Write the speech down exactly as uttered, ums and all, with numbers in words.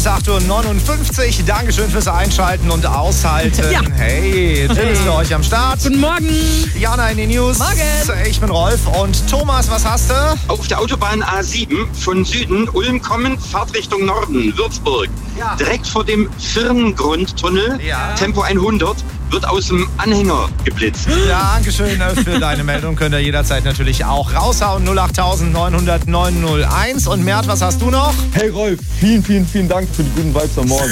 ist acht Uhr neunundfünfzig. Dankeschön fürs Einschalten und Aushalten. Ja. Hey, Jill ist für euch am Start. Guten Morgen. Jana in den News. Morgen. Ich bin Rolf. Und Thomas, was hast du? Auf der Autobahn A sieben von Süden Ulm kommend, Fahrtrichtung Norden, Würzburg. Ja. Direkt vor dem Firngrundtunnel, Ja. Tempo hundert, wird aus dem Anhänger geblitzt. Ja, Dankeschön für deine Meldung. Könnt ihr jederzeit natürlich auch raushauen. null acht neun null null neun null eins. Und Mert, was hast du noch? Hey Rolf, vielen, vielen, vielen Dank für die guten Vibes am Morgen.